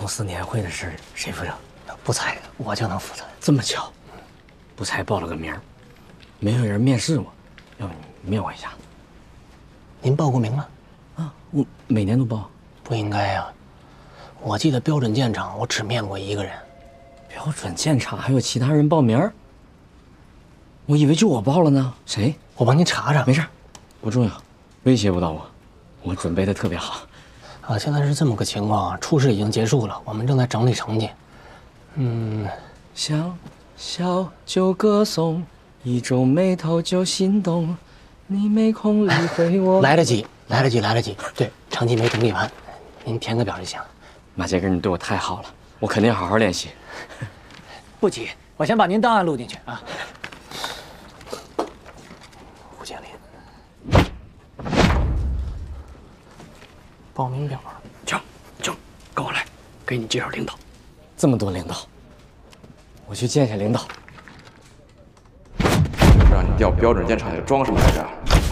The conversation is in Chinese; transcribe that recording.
公司年会的事谁负责？ 不才我就能负责。 这么巧，不才报了个名，没有人面试我，要不你面我一下？ 您报过名了？ 啊，我每年都报。 不应该呀，我记得标准建厂我只面过一个人。 标准建厂还有其他人报名？我以为就我报了呢。谁？ 我帮您查查。 没事，不重要，威胁不到我，我准备的特别好。 啊，现在是这么个情况啊，初试已经结束了，我们正在整理成绩。 想笑就歌颂，一皱眉头就心动，你没空理会我。 来得及。对，成绩没整理完，您填个表就行。 马杰根，你对我太好了，我肯定好好练习。 不急，我先把您档案录进去啊。胡建林，报名表。 请，跟我来，给你介绍领导。这么多领导，我去见见领导。 让你调标准建厂，又装什么来着？